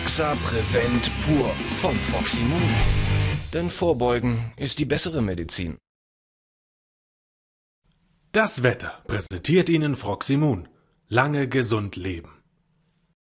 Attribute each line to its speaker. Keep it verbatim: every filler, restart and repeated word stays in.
Speaker 1: Axa Prevent Pur von Froximund. Denn Vorbeugen ist die bessere Medizin.
Speaker 2: Das Wetter präsentiert Ihnen Froximund. Lange gesund leben.